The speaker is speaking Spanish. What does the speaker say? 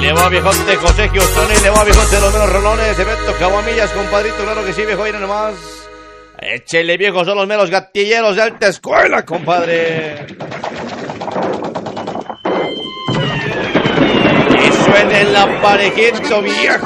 le va viejote José Giustoni, le va viejote los menos rolones, Efecto Caguamillas, compadrito, claro que sí, viejo, mira nomás. Échele, viejo, son los meros gatilleros de alta escuela, compadre. Y suene la parejito, viejo.